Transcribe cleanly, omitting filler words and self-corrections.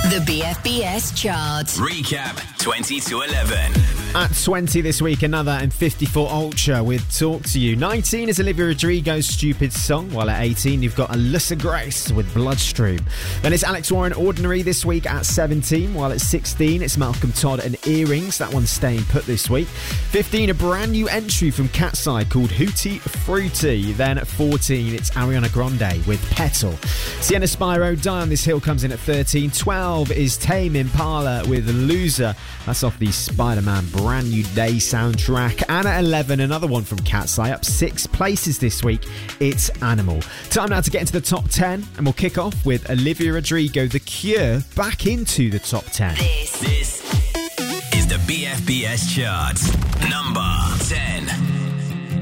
The BFBS chart. Recap 20 to 11. At 20 this week, another M54 Ultra with Talk to You. 19 is Olivia Rodrigo's Stupid Song, while at 18 you've got Alyssa Grace with Bloodstream. Then it's Alex Warren, Ordinary this week at 17, while at 16 it's Malcolm Todd and Earrings. That one's staying put this week. 15, a brand new entry from Cat'Side called Hootie Fruity. Then at 14 it's Ariana Grande with Petal. Sienna Spyro, Die on This Hill comes in at 13. 12 is Tame Impala with Loser. That's off the Spider-Man Brand New Day soundtrack. And at 11, another one from Cat'Side, up 6 places this week. It's Animal. Time now to get into the top 10, and we'll kick off with Olivia Rodrigo, The Cure, back into the top 10. This is the BFBS chart. Number 10.